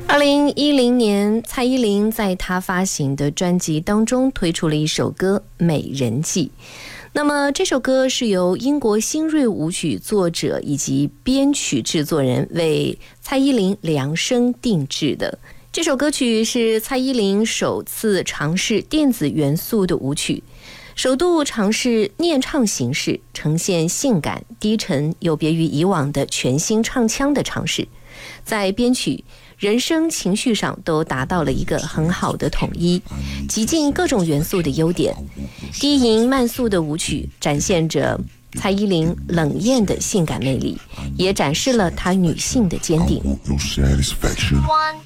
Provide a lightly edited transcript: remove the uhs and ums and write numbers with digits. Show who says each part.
Speaker 1: 2010年，蔡依林在她发行的专辑当中推出了一首歌《美人计》。那么这首歌是由英国新锐舞曲作者以及编曲制作人为蔡依林量身定制的。这首歌曲是蔡依林首次尝试电子元素的舞曲，首度尝试念唱形式，呈现性感低沉有别于以往的全新唱腔的尝试，在编曲人声情绪上都达到了一个很好的统一，极尽各种元素的优点。低吟慢速的舞曲展现着蔡依林冷艳的性感魅力，也展示了她女性的坚定。
Speaker 2: One,